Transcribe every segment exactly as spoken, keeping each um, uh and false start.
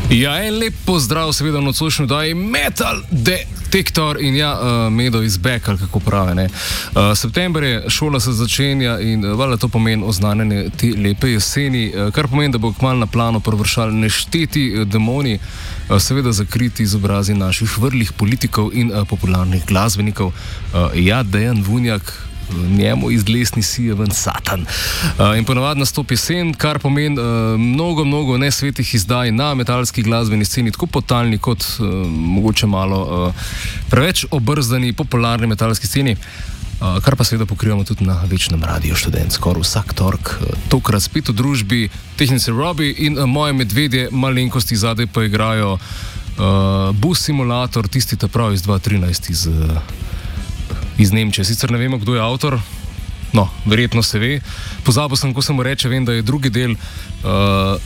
Ja, en lep pozdrav, seveda, na nocojšnji oddaji Metal Detektor in ja, uh, Medo iz Back, ali kako pravi, ne. Uh, september je, šola se začenja in uh, valjda to pomeni oznanjanje te lepe jeseni, uh, kar pomeni, da bo kmalu na plano prevršali nešteti uh, demoni, uh, seveda zakriti izobrazi naših vrlih politikov in uh, popularnih glasbenikov. Uh, ja, Dejan Vunjak, njemu iz lesni sije ven satan. Uh, in ponavadi nastopi jesen, kar pomeni uh, mnogo, mnogo nesvetih izdaj na metalski glasbeni sceni, tako potalni kot uh, mogoče malo uh, preveč obrzdani popularni metalski sceni, uh, kar pa seveda pokrivamo tudi na večnem radiju Študent, skoraj vsak torek, uh, tokrat spet v družbi tehnice Robi in uh, moje medvedje malenkosti zadaj pa igrajo uh, Bus Simulator, tisti ta prav iz dva tisoč trinajst iz uh, iz Nemčije. Sicer ne vemo, kdo je avtor, no, verjetno se ve. Pozabil sem, ko se mu reče, vem, da je drugi del uh,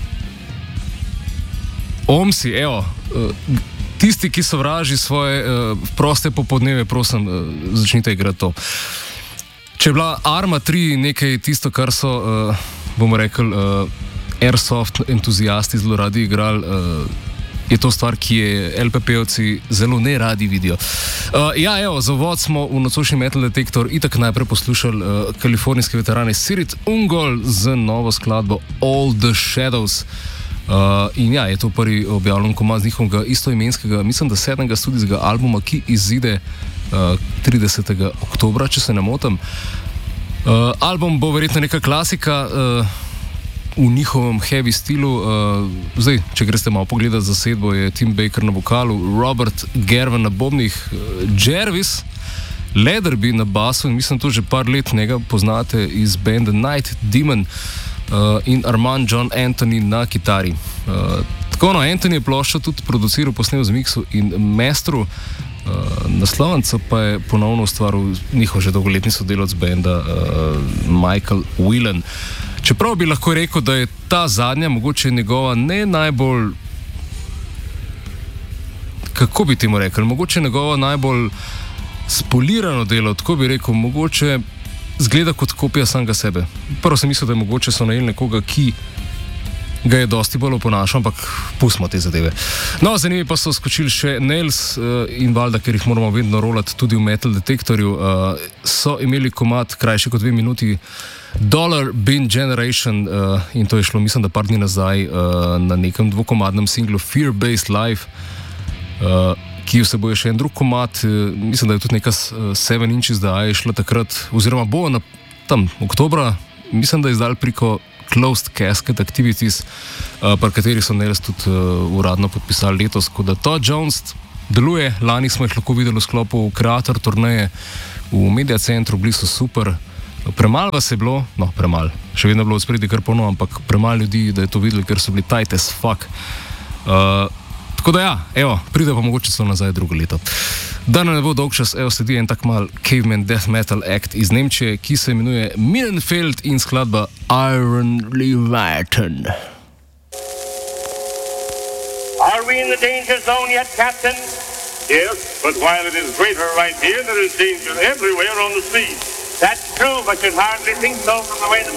Omsi, evo, uh, tisti, ki sovraži svoje uh, proste popodneve, prosim, uh, začnite igrati to. Če je bila Arma tri nekaj tisto, kar so, uh, bomo rekli, uh, airsoft entuzijasti zelo radi igrali, uh, je to stvar, ki je el pe pe-ovci zelo ne radi vidijo. Uh, ja, evo, za uvod smo v nocojšnji Metal Detektor itak najprej poslušali uh, kalifornijske veterane Sirit Ungol z novo skladbo All the Shadows. Uh, in ja, je to prvi objavljen komad z njihovega istoimenskega, mislim, da sedmega studijskega albuma, ki izide uh, tridesetega oktobra, če se ne motim. Uh, album bo verjetno neka klasika, uh, v njihovem heavy stilu. Uh, zdaj, če greste malo pogledati zasedbo, je Tim Baker na vokalu, Robert Gervan na bobnih, uh, Jervis Leatherby na basu in mislim, to že par let njega poznate iz benda Night Demon, uh, in Armand John Anthony na kitari. Uh, tako no, Anthony je ploščo tudi produciral, posnel z miksu in mestru. Uh, naslovnico pa je ponovno ustvaril njihov že dolgoletni sodelavec benda uh, Michael Whelan. Čeprav bi lahko rekel, da je ta zadnja, mogoče njegova ne najbolj, kako bi temu rekel, mogoče njegova najbolj spolirano delo, tako bi rekel, mogoče zgleda kot kopija samega sebe. Prvo sem mislil, da je mogoče so najeli nekoga, ki ga je dosti bolj oponašal, ampak pustimo te zadeve. No, zanimivi pa so skočili še Nails uh, in valjda, ker jih moramo vedno rolati tudi v Metal Detektorju, uh, so imeli komad krajši kot dve minuti, Dollar Bin Generation, uh, in to je šlo, mislim, da par dni nazaj uh, na nekem dvokomadnem singlu Fear Based Life, uh, ki vsebuje še en drug komad, uh, mislim, da je tudi neka uh, Seven Inches da je šla takrat, oziroma bo na tam oktobra, mislim, da je izdal preko Closed Casket Activities, uh, par katerih so Nails tudi uh, uradno podpisali letos, ko da Todd Jones deluje. Lani smo jih lahko videli v sklopu Kreator turneje v Media Centru, bili so super. Premalo vas je bilo, no premalo, še vedno je bilo v spredju kar polno, ampak premalo ljudi, da je to videli, ker so bili tight as fuck. Uh, tako da ja, evo, pride pa mogoče celo nazaj drugo leto. Da ne bo dolg čas, evo sledi en tak mal caveman death metal act iz Nemčije, ki se imenuje Minenfeld in skladba Iron Leviathan. Are we in the danger zone yet, Captain? Yes, but while it is greater right here, there is danger everywhere on the sea. That's true, but you'd hardly think so from the way the